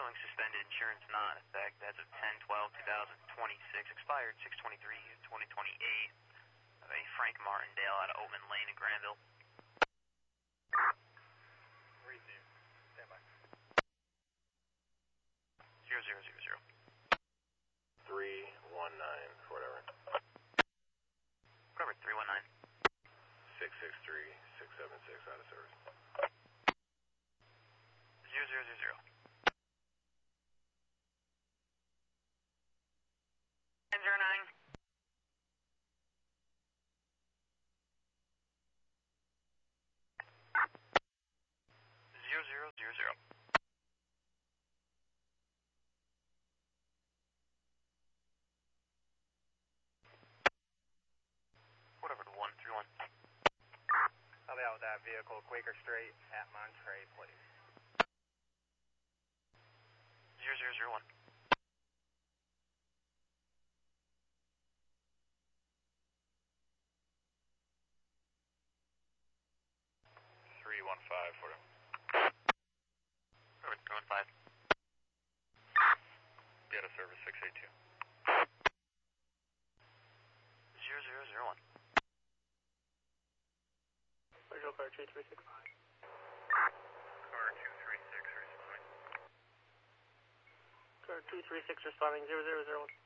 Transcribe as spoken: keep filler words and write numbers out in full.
showing suspended insurance not in effect as of ten twelve twenty-six, expired six twenty-three twenty twenty-eight of a Frank Martindale out of Oatman Lane in Granville. Receive. Stand by. Zero zero zero zero. Three one nine, whatever. Whatever, three one nine. Six six three six seven six out of service. Zero zero zero zero. Zero nine. Zero zero zero zero. Whatever, one three one. I'll be out with that vehicle, Quaker Street at Monterey, please. Zero zero zero one. Three one five, whatever. Whatever, three one five. Be out of service six eight two. Zero zero zero one. Visual car two three six five. Car two three six responding. Car two three six responding, zero zero zero one.